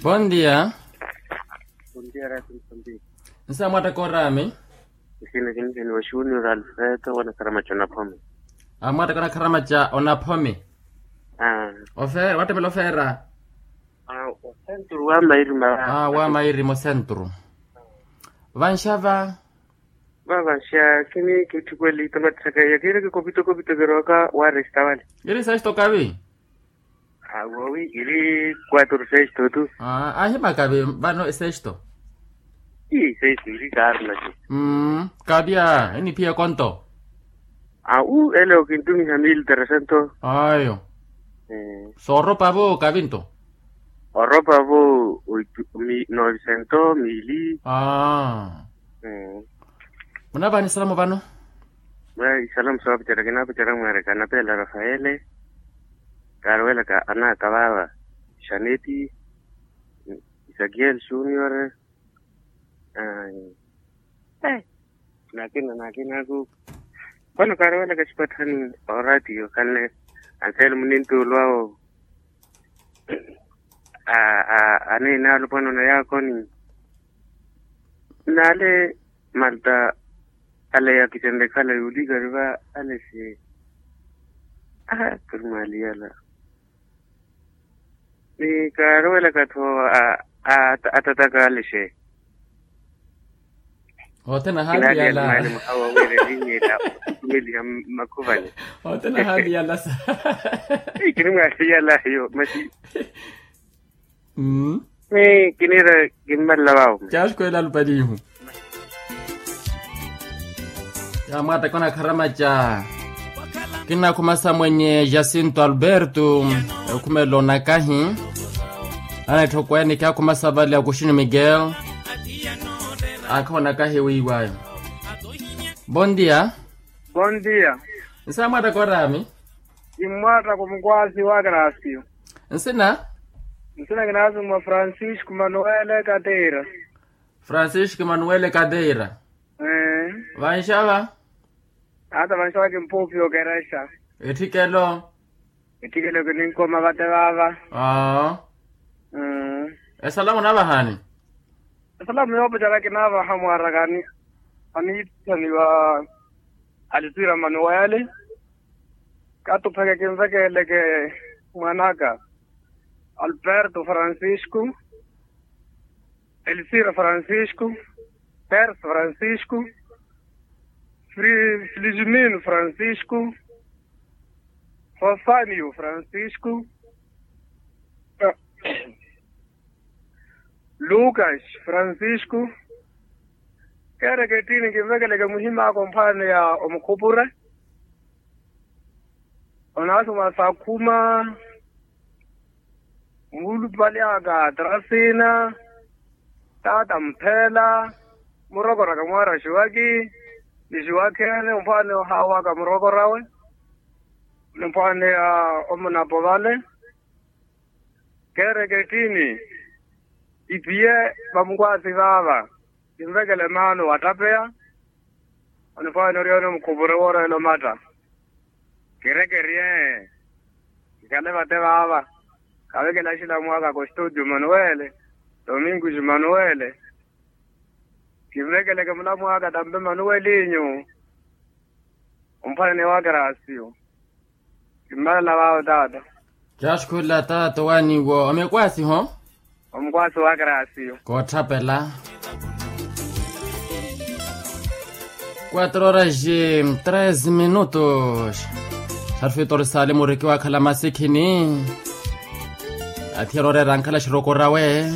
Bom dia. Bom dia, Rasul Sambi. Nsa mwata korami? Kini washuni Alfredo wana karamacho na pome. Mwata kona karamacha onapome. Ofera, wate melo fera? Centro wa mairi ma. Wa mairi mo centro. Vanshava? Vansha kini kitukweli tomatsaka ya kile kopito geroka wa restaurant. Giri sa sto kabi? Wawi ili 4-6 tu. Ahima kabi bano sexto. Sí, ili karla. Kabia, ini pia konto. Ele o kintumi hamil teresanto. Ayo. Sorro pavo kabinto. Orro pavo 900 mili. Munaba ni salamu bano? Salam sawa bicara mwarekana pela Rafaele. Carwela ka ana kababa. Shaneti. Isagiel Junior. Nakina ku. Bueno, Carwela ka sipatan radio kanne ansel munintu luao. Ane nalo pano na yako ni nale malta ale ya kitende kala yuli gariba ale si kurmali yala ni Carwela ka to atataka ale she Tena hali yala. Mali mkawa wele linye la mili ya makuvali. Tena hali yala sa. Kinunga yala yo masi. Kinira gimbal lawao. Chash ko ilal padihu. Ya mata kona karamacha. Kina kumasa mwenye Jacinto Alberto kumelo nakahi. Anaitwa ni kya kumasa vali ya kushini Miguel. Akona kahewi iwayo. Bom dia. Bom dia. Nsa mwata korami? Imwata kumkwasi wa Gracio. Nsina gnazo mwa Francisco Manuele Cadeira. Francisco Manuele Cadeira. Vanshava? Ata vanshava kimpupi okeresha. Etikelo kininkoma vate vava. Esalamu nabahani? Salamu yopo jaraki nava hamwarakani. Anitani wa Alisira Manuele. Kato peke kimvekele ke mwanaka. Alberto Francisco. Elisira Francisco. Pers Francisco. Fligimino Francisco. Fofanio Francisco. Lucas Francisco. Kere ke tini kivekele ke muhima kompane ya omkupure. Onasu masakuma. Mulu paliaga Drasina. Tata Mpela. Murogora kamwara shiwaki. Nishiwakene mpane hawa kamrogorawe. Mpane ya omunapovale. Kere ke tini. Ipie bamkwasi baba. Imvekele mano watapea. Anifanya rione mkubure wora ilo mata. Kirekerie. Kikale bate baba. Kawekela shila mwaka kwa studio Manuele. Domingo Manuele. Kimvekele kemula mwaka dambe Manuele inyo. Umpane wa Gracio. Kimala wao dada. Jashkula tato wani wo amekwasi ho? Omkwasi wa Gracio. Kotapela 4:13. Sarfitor Salim uriki wa kala masikini. Athirore rankala shiroko rawe.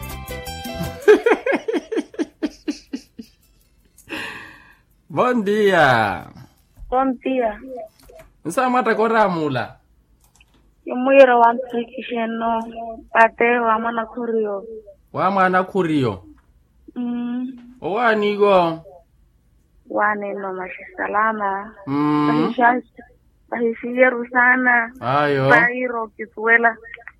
Bom dia. Bom dia. Nsa mwata koramula. Yumwira wa ntrikisheno ate wa mwana kurio. Wa mwana kurio. Owani go. Wane no mashisalama. Bahishiyeru sana. Ayo. Bairo kisuela.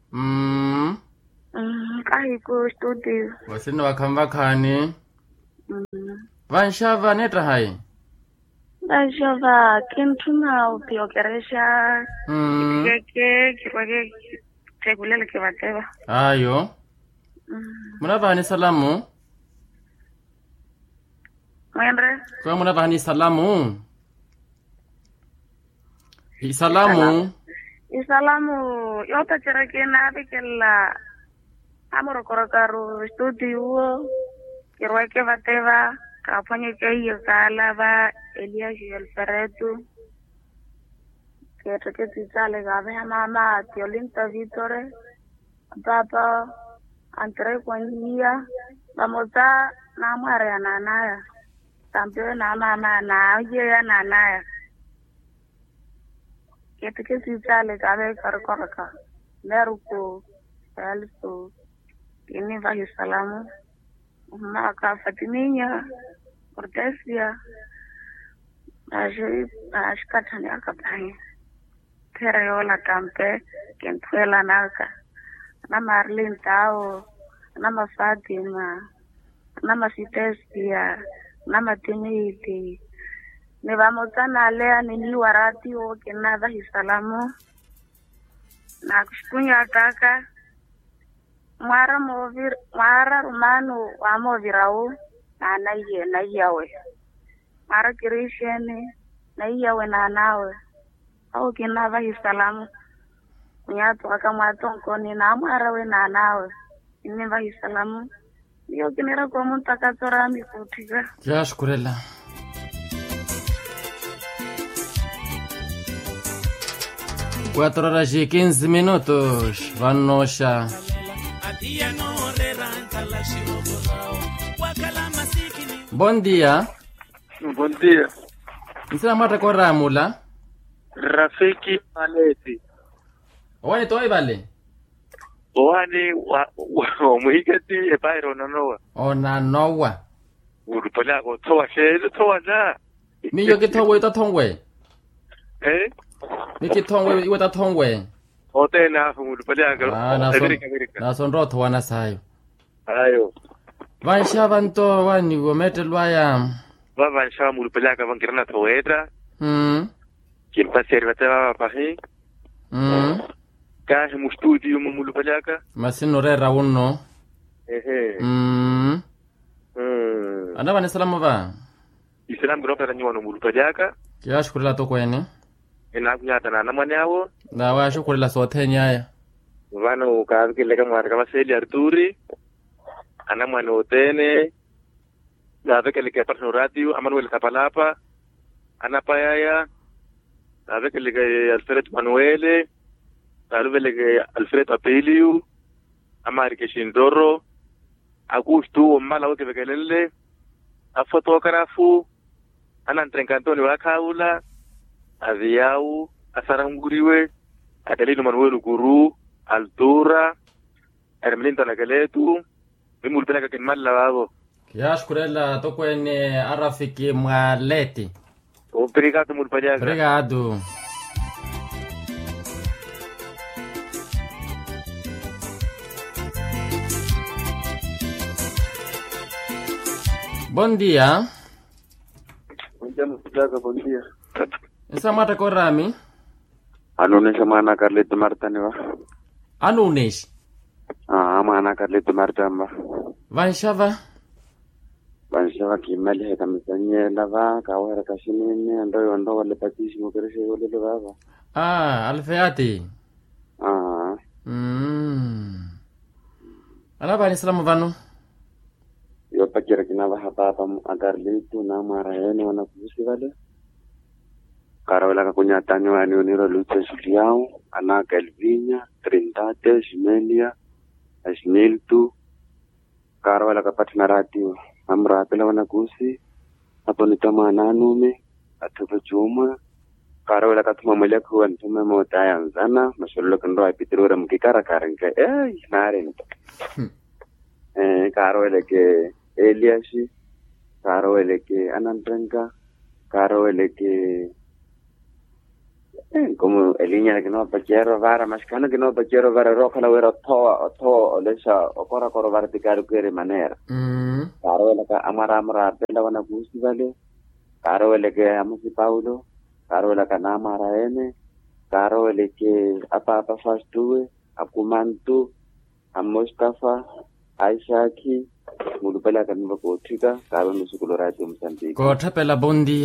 Kahiko studio. Wasino wakamba kani. Vanshava neta hai. Vanshava kintuna Muna vani salamu? Mwendre. Kwa muna vani salamu? Salamu? Isalamu yota cherekena bikella amoro korokaro studio kirweke bateva kaponye keiyo kala ba Elias Alfredo que titale gabe mama Tiolinta Vitore papa Andre Kwangia vamota na mware ya nanaya tampio na mama na uje ya nanaya que titale gabe karkoraka meruko also ini va salamu maka Fatiminya Cortesia ashkatani akapanya Tereola Tampe Kentuela Naka na Marlin Tao na Fatima na Masitesia na Matimiti ne vamos a nalea ni warati o que nada hisalamu na kushkunya kaka mara rumano wa movirao na yawe mara kirishene na yawe na nawe au kinava hisalamu kunyato akamwato nkoni na mara we na nawe ineva hisalamu yo kinera kwa mutakatora mikutika Ya shukurela. Cuatro horas y 15 minutos. Vanosha. Bom dia. Bom dia. Nsina mata kwa ramula. Rafiki Maleti. Wani toi vale. Wani wa muhikati e Byro nonoa. Ona nowa. Urupola ko toa shele toa na. Mi yo kitongwe ita tongwe. Eh? Mi kitongwe ita tongwe. Ote na urupola ko. Na son roto wana sayo. Ayo. Vansha vanto wani wometelwa ya. Baba nsha urupola ka vankirana toedra. Kimpa servata pahi. Kahe mu studio mu mulupalaka. Masino rera uno. Ehe. Anda vani salamu va. Islam gropa ranyo no mulupalaka. Kia shukurila toko ene. Ena kunyata na namanyao. Na wa shukurila sote nyaya. Vano kaazikile kama Markavaseli Arturi. Anamwano tene. Navekele ke personal radio Amanuel Kapalapa. Anapayaya. Navekele ke Alfred Manuele. Navekele ke Alfred Apelio. Amari ke Shindoro. Augusto mala oke bekelele. A fotógrafo. Anantrenkantoni wa kaula. Aviau. Asaranguriwe. Adelino Manuel Guru. Altura. Hermelinda Nagaletu. Mimulpelaka ken mal lavado. Kia shukurila toko ene arafiki Maleti. Obrigado mulpalaka. Obrigado. Bom dia. Bom dia mulpalaka, bom dia. Esa mata korami. Anunes mana Carleto Martani va. Anunes. Mana Carleto Martamba. Vanshava. Vanshava kimali kamisanye lava kawera kashinene ndo wale patisi mukereshe wale lava. Alfeati. Ana bani salamu vanu. Yo pakira kinava hapa Carleto na marahene wanakuzi wale. Karawela kakunyatani wani uniro lucha Julião, Ana Calvinha, Trindade, Gimelia, Asniltu. Karawela kapatina radio. Amra pela wanakuzi. Hapo nitama nanume, atupa chuma. Karawela katuma mweleko wantume motaya nzana. Mashulilo kandwa ipitirura mkikara karenka. Narenta. Karawela ke Eliasi. Karawela ke Anantrenka. Karawela ke como elinya que no paquero vara mascano que no paquero vara roja la vera to lesa okora koro vertical que manera caro la ka amara pela wana gusti vale caro le que amusi Paulo caro la ka namara ene caro le que apa fastuwe akumantu a Mustafa Aishaki mulupela kanimba kothika kabe musukulo radio Mozambique ko thapela bondi